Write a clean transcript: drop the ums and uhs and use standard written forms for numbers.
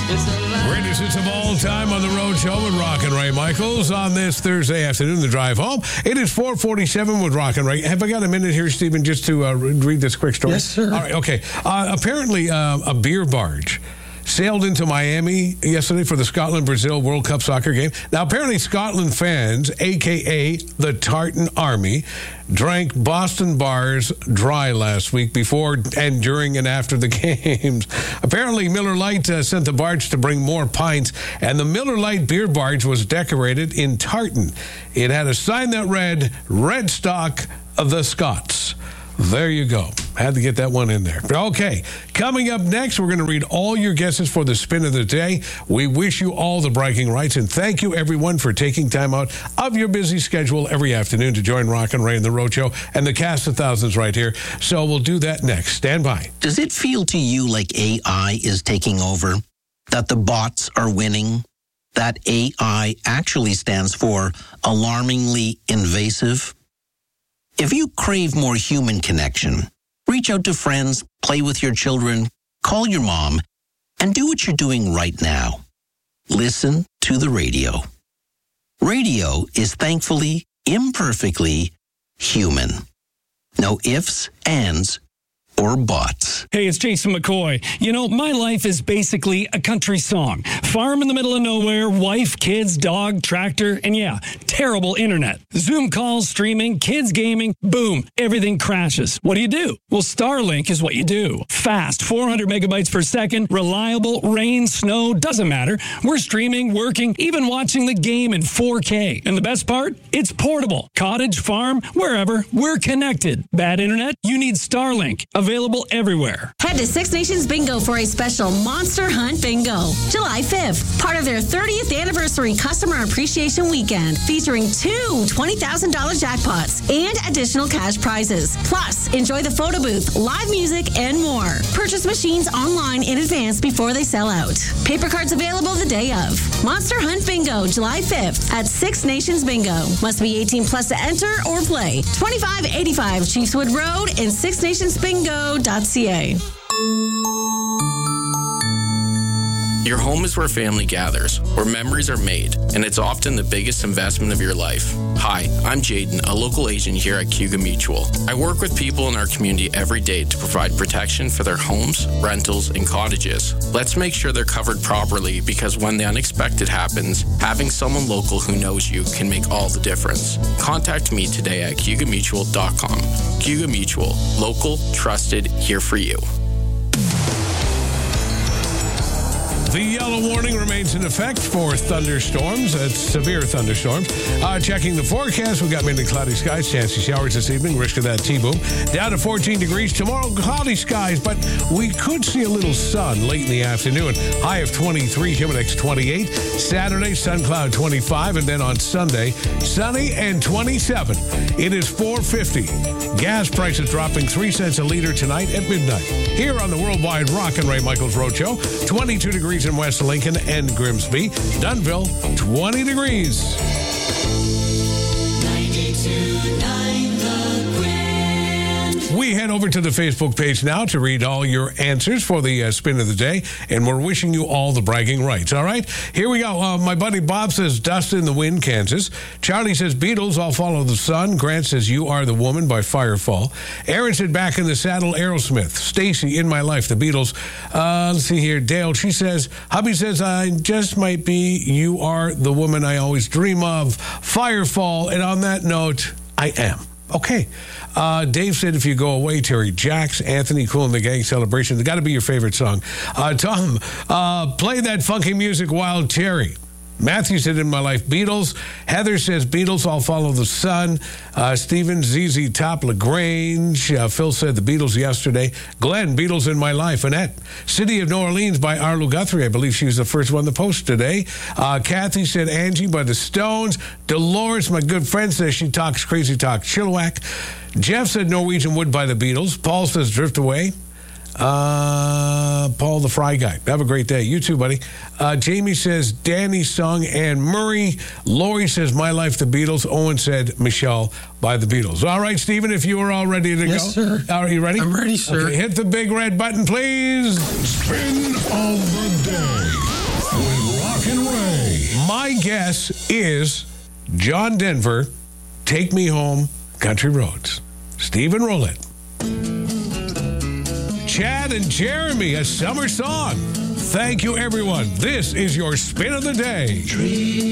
Greatest hits of all time on the Road Show with Rock and Ray Michaels on this Thursday afternoon, the drive home. It is 4:47 with Rock and Ray. Have I got a minute here, Stephen, just to read this quick story? Yes, sir. All right, okay. Apparently, a beer barge sailed into Miami yesterday for the Scotland-Brazil World Cup soccer game. Now, apparently, Scotland fans, a.k.a. the Tartan Army, drank Boston bars dry last week before and during and after the games. Apparently, Miller Lite sent the barge to bring more pints, and the Miller Lite beer barge was decorated in tartan. It had a sign that read, "Red Stock of the Scots." There you go. Had to get that one in there. Okay, coming up next, we're going to read all your guesses for the spin of the day. We wish you all the bragging rights, and thank you, everyone, for taking time out of your busy schedule every afternoon to join Rock and Ray and the Road Show and the cast of thousands right here. So we'll do that next. Stand by. Does it feel to you like AI is taking over? That the bots are winning? That AI actually stands for alarmingly invasive? If you crave more human connection, reach out to friends, play with your children, call your mom, and do what you're doing right now. Listen to the radio. Radio is thankfully, imperfectly human. No ifs, ands, or buts. Hey, it's Jason McCoy. You know, my life is basically a country song. Farm in the middle of nowhere, wife, kids, dog, tractor, and yeah, terrible internet. Zoom calls, streaming, kids gaming, boom, everything crashes. What do? Well, Starlink is what you do. Fast, 400 megabytes per second, reliable, rain, snow, doesn't matter. We're streaming, working, even watching the game in 4K. And the best part? It's portable. Cottage, farm, wherever, we're connected. Bad internet? You need Starlink. Available everywhere. Head to Six Nations Bingo for a special Monster Hunt Bingo. July 5th, part of their 30th anniversary customer appreciation weekend, featuring two $20,000 jackpots and additional cash prizes. Plus, enjoy the photo booth, live music, and more. Purchase machines online in advance before they sell out. Paper cards available the day of. Monster Hunt Bingo, July 5th at Six Nations Bingo. Must be 18 plus to enter or play. 2585 Chiefswood Road and sixnationsbingo.ca. Your home is where family gathers, where memories are made, and it's often the biggest investment of your life. Hi, I'm Jaden, a local agent here at Cayuga Mutual. I work with people in our community every day to provide protection for their homes, rentals, and cottages. Let's make sure they're covered properly, because when the unexpected happens, having someone local who knows you can make all the difference. Contact me today at CayugaMutual.com. Cayuga Mutual, local, trusted, here for you. The yellow warning remains in effect for thunderstorms. It's severe thunderstorms. Checking the forecast, we've got mainly cloudy skies, chance of showers this evening, risk of that T-boom. Down to 14 degrees. Tomorrow, cloudy skies, but we could see a little sun late in the afternoon. High of 23, Humidex 28. Saturday, sun cloud 25, and then on Sunday, sunny and 27. It is 4:50. Gas prices dropping 3 cents a liter tonight at midnight. Here on the Worldwide Rock and Ray Michaels Road Show, 22 degrees in West Lincoln and Grimsby. Dunville, 20 degrees. 92.9 The Grand. We head over to the Facebook page now to read all your answers for the spin of the day, and we're wishing you all the bragging rights, all right? Here we go. My buddy Bob says, Dust in the Wind, Kansas. Charlie says, Beatles, I'll Follow the Sun. Grant says, You Are the Woman by Firefall. Aaron said, Back in the Saddle, Aerosmith. Stacy, In My Life, the Beatles. Let's see here. Dale, she says, hubby says, I just might be You Are the Woman I Always Dream of. Firefall, and on that note, I am. Okay. Dave said, if you go away, Terry Jacks, Anthony, Cool and the Gang Celebration. It's got to be your favorite song. Tom, play that funky music, Wild Cherry. Matthew said, In My Life, Beatles. Heather says, Beatles, I'll Follow the Sun. Stephen, ZZ Top, LaGrange. Phil said, the Beatles yesterday. Glenn, Beatles, In My Life. Annette, City of New Orleans by Arlo Guthrie. I believe she was the first one to post today. Kathy said, Angie by the Stones. Dolores, my good friend, says she talks crazy talk Chilliwack. Jeff said, Norwegian Wood by the Beatles. Paul says, Drift Away. Paul the Fry Guy. Have a great day. You too, buddy. Jamie says Danny's song Anne Murray. Lori says My Life, the Beatles. Owen said Michelle by the Beatles. All right, Stephen, if you are all ready to go. Yes, sir. Are you ready? I'm ready, sir. Okay, hit the big red button, please. Spin of the day. My guess is John Denver, Take Me Home, Country Roads. Stephen Roulette. Chad and Jeremy, A Summer Song. Thank you, everyone. This is your Spin of the Day.